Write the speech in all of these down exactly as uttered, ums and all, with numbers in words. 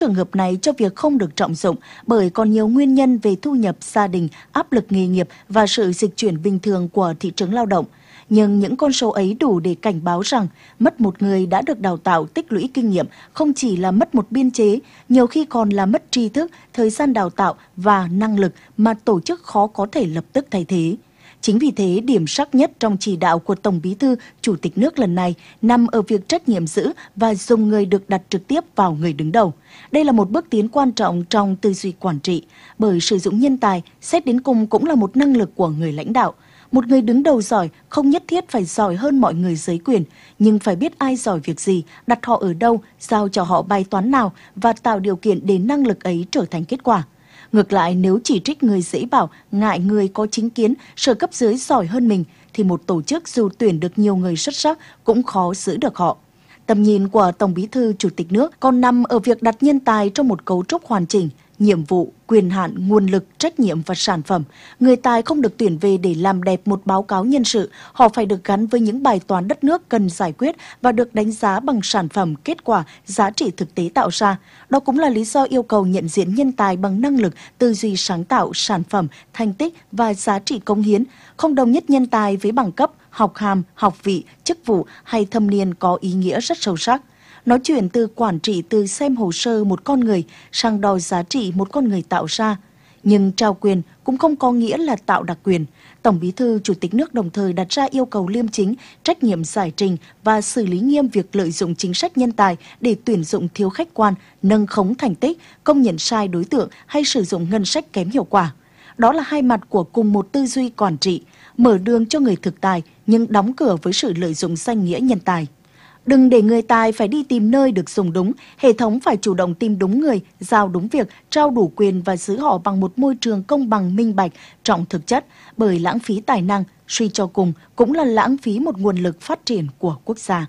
Trường hợp này cho việc không được trọng dụng bởi còn nhiều nguyên nhân về thu nhập gia đình, áp lực nghề nghiệp và sự dịch chuyển bình thường của thị trường lao động. Nhưng những con số ấy đủ để cảnh báo rằng mất một người đã được đào tạo tích lũy kinh nghiệm không chỉ là mất một biên chế, nhiều khi còn là mất tri thức, thời gian đào tạo và năng lực mà tổ chức khó có thể lập tức thay thế. Chính vì thế, điểm sắc nhất trong chỉ đạo của Tổng Bí thư, Chủ tịch nước lần này nằm ở việc trách nhiệm giữ và dùng người được đặt trực tiếp vào người đứng đầu. Đây là một bước tiến quan trọng trong tư duy quản trị, bởi sử dụng nhân tài, xét đến cùng cũng là một năng lực của người lãnh đạo. Một người đứng đầu giỏi không nhất thiết phải giỏi hơn mọi người dưới quyền, nhưng phải biết ai giỏi việc gì, đặt họ ở đâu, giao cho họ bài toán nào và tạo điều kiện để năng lực ấy trở thành kết quả. Ngược lại, nếu chỉ trích người dễ bảo, ngại người có chính kiến, sở cấp dưới giỏi hơn mình, thì một tổ chức dù tuyển được nhiều người xuất sắc cũng khó giữ được họ. Tầm nhìn của Tổng Bí thư Chủ tịch nước còn nằm ở việc đặt nhân tài trong một cấu trúc hoàn chỉnh, nhiệm vụ, quyền hạn, nguồn lực, trách nhiệm và sản phẩm. Người tài không được tuyển về để làm đẹp một báo cáo nhân sự, họ phải được gắn với những bài toán đất nước cần giải quyết và được đánh giá bằng sản phẩm, kết quả, giá trị thực tế tạo ra. Đó cũng là lý do yêu cầu nhận diện nhân tài bằng năng lực, tư duy sáng tạo, sản phẩm, thành tích và giá trị cống hiến, không đồng nhất nhân tài với bằng cấp, học hàm, học vị, chức vụ hay thâm niên có ý nghĩa rất sâu sắc. Nói chuyện từ quản trị từ xem hồ sơ một con người sang đo giá trị một con người tạo ra. Nhưng trao quyền cũng không có nghĩa là tạo đặc quyền. Tổng Bí thư Chủ tịch nước đồng thời đặt ra yêu cầu liêm chính, trách nhiệm giải trình và xử lý nghiêm việc lợi dụng chính sách nhân tài để tuyển dụng thiếu khách quan, nâng khống thành tích, công nhận sai đối tượng hay sử dụng ngân sách kém hiệu quả. Đó là hai mặt của cùng một tư duy quản trị, mở đường cho người thực tài nhưng đóng cửa với sự lợi dụng danh nghĩa nhân tài. Đừng để người tài phải đi tìm nơi được dùng đúng, hệ thống phải chủ động tìm đúng người, giao đúng việc, trao đủ quyền và giữ họ bằng một môi trường công bằng minh bạch, trọng thực chất, bởi lãng phí tài năng, suy cho cùng cũng là lãng phí một nguồn lực phát triển của quốc gia.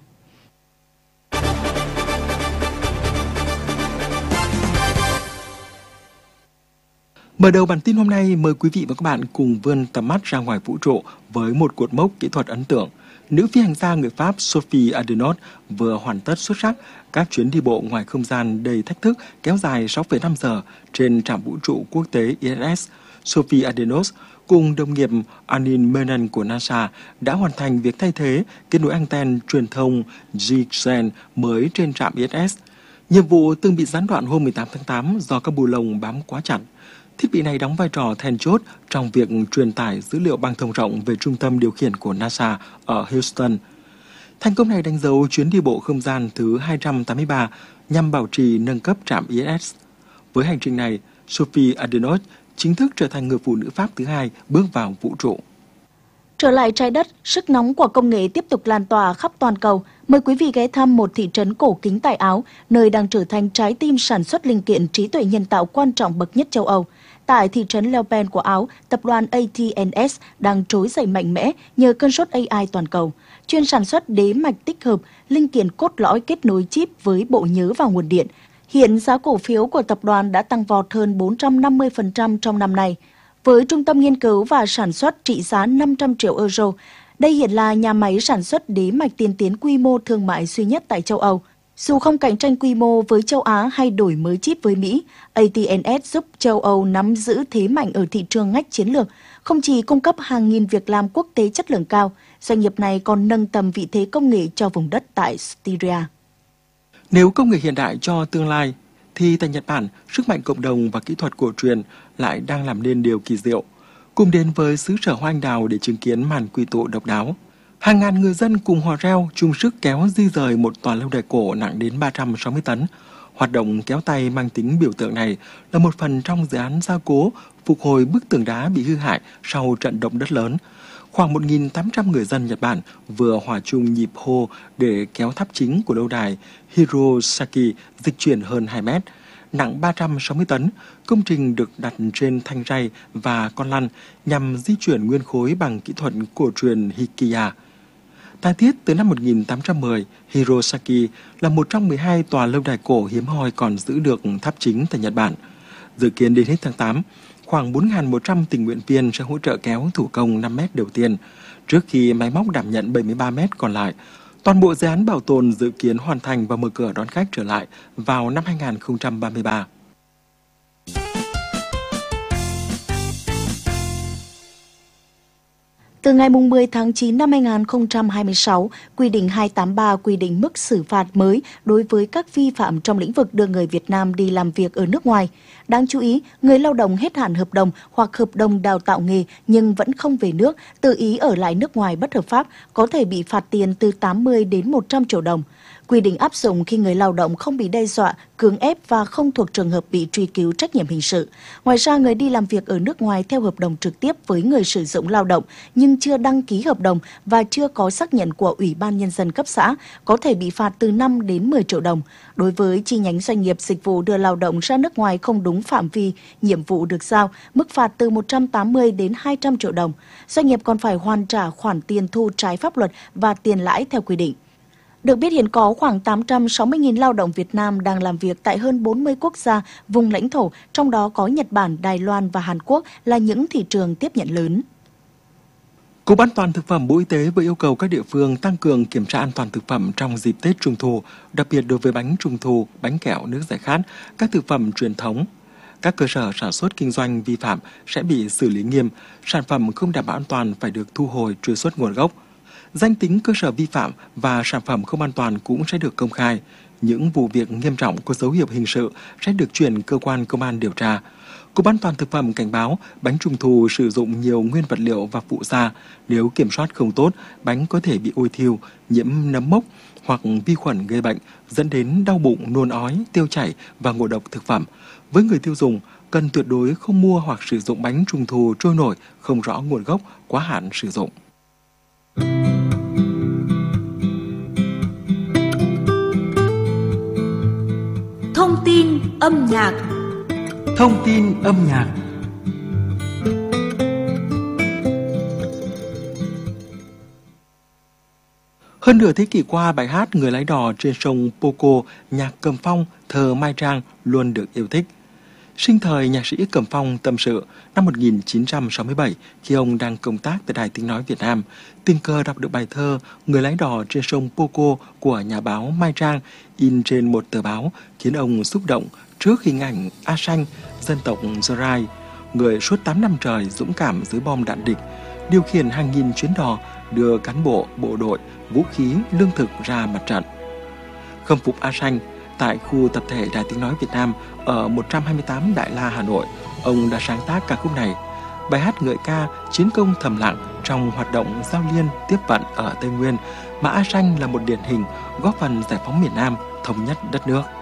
Mở đầu bản tin hôm nay, mời quý vị và các bạn cùng vươn tầm mắt ra ngoài vũ trụ với một cột mốc kỹ thuật ấn tượng. Nữ phi hành gia người Pháp Sophie Adenaude vừa hoàn tất xuất sắc các chuyến đi bộ ngoài không gian đầy thách thức kéo dài sáu phẩy năm giờ trên trạm vũ trụ quốc tế i ét ét. Sophie Adenaude cùng đồng nghiệp Armin Menon của NASA đã hoàn thành việc thay thế kết nối anten truyền thông G-gen mới trên trạm i ét ét. Nhiệm vụ từng bị gián đoạn hôm mười tám tháng tám do các bù lông bám quá chặt. Thiết bị này đóng vai trò then chốt trong việc truyền tải dữ liệu băng thông rộng về trung tâm điều khiển của NASA ở Houston. Thành công này đánh dấu chuyến đi bộ không gian thứ hai trăm tám mươi ba nhằm bảo trì nâng cấp trạm i ét ét. Với hành trình này, Sophie Adenaude chính thức trở thành người phụ nữ Pháp thứ hai bước vào vũ trụ. Trở lại trái đất, sức nóng của công nghệ tiếp tục lan tỏa khắp toàn cầu. Mời quý vị ghé thăm một thị trấn cổ kính tại Áo, nơi đang trở thành trái tim sản xuất linh kiện trí tuệ nhân tạo quan trọng bậc nhất châu Âu. Tại thị trấn Leuven của Áo, tập đoàn a tê en ét đang trỗi dậy mạnh mẽ nhờ cơn sốt a i toàn cầu, chuyên sản xuất đế mạch tích hợp, linh kiện cốt lõi kết nối chip với bộ nhớ và nguồn điện. Hiện giá cổ phiếu của tập đoàn đã tăng vọt hơn bốn trăm năm mươi phần trăm trong năm nay. Với trung tâm nghiên cứu và sản xuất trị giá năm trăm triệu euro, đây hiện là nhà máy sản xuất đế mạch tiên tiến quy mô thương mại duy nhất tại châu Âu. Dù không cạnh tranh quy mô với châu Á hay đổi mới chip với Mỹ, a tê en ét giúp châu Âu nắm giữ thế mạnh ở thị trường ngách chiến lược, không chỉ cung cấp hàng nghìn việc làm quốc tế chất lượng cao, doanh nghiệp này còn nâng tầm vị thế công nghệ cho vùng đất tại Styria. Nếu công nghệ hiện đại cho tương lai, thì tại Nhật Bản, sức mạnh cộng đồng và kỹ thuật cổ truyền lại đang làm nên điều kỳ diệu. Cùng đến với xứ sở hoa anh đào để chứng kiến màn quy tụ độc đáo. Hàng ngàn người dân cùng hò reo chung sức kéo di rời một tòa lâu đài cổ nặng đến ba trăm sáu mươi tấn. Hoạt động kéo tay mang tính biểu tượng này là một phần trong dự án gia cố, phục hồi bức tường đá bị hư hại sau trận động đất lớn. Khoảng một nghìn tám trăm người dân Nhật Bản vừa hòa chung nhịp hô để kéo tháp chính của lâu đài Hirosaki dịch chuyển hơn hai mét. Nặng ba trăm sáu mươi tấn, công trình được đặt trên thanh ray và con lăn nhằm di chuyển nguyên khối bằng kỹ thuật cổ truyền Hikiya. Tai tiết từ năm một nghìn tám trăm mười, Hirosaki là một trong mười hai tòa lâu đài cổ hiếm hoi còn giữ được tháp chính tại Nhật Bản. Dự kiến đến hết tháng tám, khoảng bốn nghìn một trăm tình nguyện viên sẽ hỗ trợ kéo thủ công năm mét đầu tiên. Trước khi máy móc đảm nhận bảy mươi ba mét còn lại, Toàn bộ dự án bảo tồn dự kiến hoàn thành và mở cửa đón khách trở lại vào năm hai nghìn không trăm ba mươi ba. Từ ngày mười tháng chín năm hai nghìn không trăm hai mươi sáu, Quy định hai tám ba quy định mức xử phạt mới đối với các vi phạm trong lĩnh vực đưa người Việt Nam đi làm việc ở nước ngoài. Đáng chú ý, người lao động hết hạn hợp đồng hoặc hợp đồng đào tạo nghề nhưng vẫn không về nước, tự ý ở lại nước ngoài bất hợp pháp có thể bị phạt tiền từ tám mươi đến một trăm triệu đồng. Quy định áp dụng khi người lao động không bị đe dọa, cưỡng ép và không thuộc trường hợp bị truy cứu trách nhiệm hình sự. Ngoài ra, người đi làm việc ở nước ngoài theo hợp đồng trực tiếp với người sử dụng lao động nhưng chưa đăng ký hợp đồng và chưa có xác nhận của Ủy ban Nhân dân cấp xã có thể bị phạt từ năm đến mười triệu đồng. Đối với chi nhánh doanh nghiệp dịch vụ đưa lao động ra nước ngoài không đúng phạm vi nhiệm vụ được giao, mức phạt từ một trăm tám mươi đến hai trăm triệu đồng. Doanh nghiệp còn phải hoàn trả khoản tiền thu trái pháp luật và tiền lãi theo quy định. Được biết hiện có khoảng tám trăm sáu mươi nghìn lao động Việt Nam đang làm việc tại hơn bốn mươi quốc gia, vùng lãnh thổ, trong đó có Nhật Bản, Đài Loan và Hàn Quốc là những thị trường tiếp nhận lớn. Cục An toàn Thực phẩm Bộ Y tế vừa yêu cầu các địa phương tăng cường kiểm tra an toàn thực phẩm trong dịp Tết Trung thu, đặc biệt đối với bánh Trung thu, bánh kẹo, nước giải khát, các thực phẩm truyền thống. Các cơ sở sản xuất kinh doanh vi phạm sẽ bị xử lý nghiêm, sản phẩm không đảm bảo an toàn phải được thu hồi, truy xuất nguồn gốc. Danh tính cơ sở vi phạm và sản phẩm không an toàn cũng sẽ được công khai. Những vụ việc nghiêm trọng có dấu hiệu hình sự sẽ được chuyển cơ quan công an điều tra. Cục An toàn Thực phẩm cảnh báo bánh Trung thu sử dụng nhiều nguyên vật liệu và phụ gia. Nếu kiểm soát không tốt, bánh có thể bị ôi thiêu, nhiễm nấm mốc hoặc vi khuẩn gây bệnh, dẫn đến đau bụng, nôn ói, tiêu chảy và ngộ độc thực phẩm. Với người tiêu dùng, cần tuyệt đối không mua hoặc sử dụng bánh Trung thu trôi nổi, không rõ nguồn gốc, quá hạn sử dụng. Thông tin âm nhạc. Thông tin âm nhạc. Hơn nửa thế kỷ qua, bài hát Người lái đò trên sông Poco, nhạc Cẩm Phong, thơ Mai Trang luôn được yêu thích. Sinh thời nhạc sĩ Cẩm Phong tâm sự năm một nghìn chín trăm sáu mươi bảy khi ông đang công tác tại Đài Tiếng Nói Việt Nam, tình cờ đọc được bài thơ Người lái đò trên sông Poco của nhà báo Mai Trang in trên một tờ báo khiến ông xúc động trước hình ảnh A Sanh, dân tộc Gia Rai, người suốt tám năm trời dũng cảm dưới bom đạn địch, điều khiển hàng nghìn chuyến đò đưa cán bộ, bộ đội, vũ khí, lương thực ra mặt trận. Khâm phục A Sanh, tại khu tập thể Đài Tiếng Nói Việt Nam ở một trăm hai mươi tám Đại La, Hà Nội, ông đã sáng tác ca khúc này. Bài hát ngợi ca chiến công thầm lặng trong hoạt động giao liên tiếp vận ở Tây Nguyên, mà A Sanh là một điển hình góp phần giải phóng miền Nam, thống nhất đất nước.